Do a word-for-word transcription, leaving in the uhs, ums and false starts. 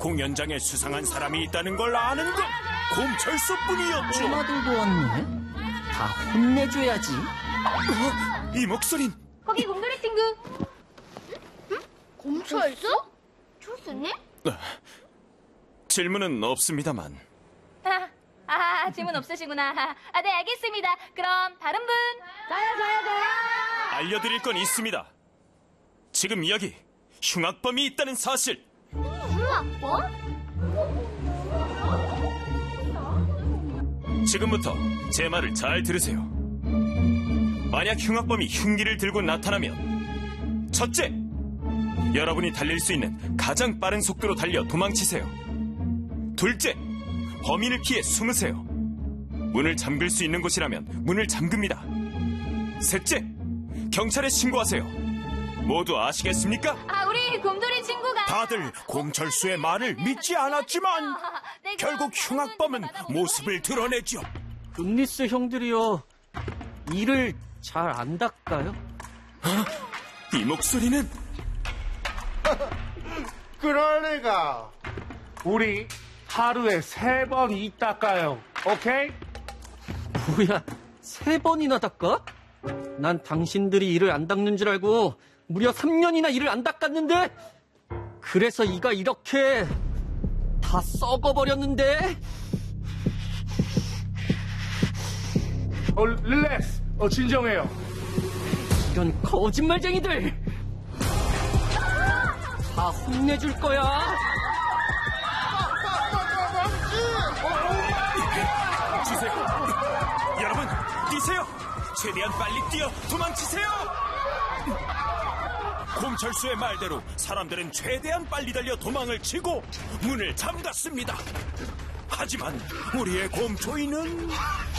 공연장에 수상한 사람이 있다는 걸 아는 건 곰철수뿐이었죠. 꼬마 들고 왔네? 다 혼내줘야지. 어? 이 목소린 거기 곰돌이 친구. 응? 곰철수? 철수네? 아, 질문은 없습니다만. 아, 아, 질문 없으시구나. 아, 네, 알겠습니다. 그럼 다른 분. 저요, 저요, 저요. 알려드릴 건 있습니다. 지금 여기 흉악범이 있다는 사실. 흉악범? 지금부터 제 말을 잘 들으세요. 만약 흉악범이 흉기를 들고 나타나면 첫째, 여러분이 달릴 수 있는 가장 빠른 속도로 달려 도망치세요. 둘째, 범인을 피해 숨으세요. 문을 잠글 수 있는 곳이라면 문을 잠급니다. 셋째, 경찰에 신고하세요. 모두 아시겠습니까? 아, 우리 곰돌이 친구가. 다들 곰철수의 말을 믿지 않았지만 네, 그럼 결국 흉악범은 모습을 드러내죠. 굿니스 형들이요, 이를 잘 안 닦아요? 어? 이 목소리는 그러니까 우리 하루에 세 번 이 닦아요. 오케이? 뭐야, 세 번이나 닦아? 난 당신들이 이를 안 닦는 줄 알고 무려 삼 년이나 이를 안 닦았는데, 그래서 이가 이렇게 다 썩어버렸는데. 어, 릴렉스. 어, 진정해요. 이런 거짓말쟁이들, 다 혼내줄 거야. 뛰세요. 여러분, 뛰세요. 최대한 빨리 뛰어 도망치세요. 곰철수의 말대로 사람들은 최대한 빨리 달려 도망을 치고 문을 잠갔습니다. 하지만 우리의 곰초이는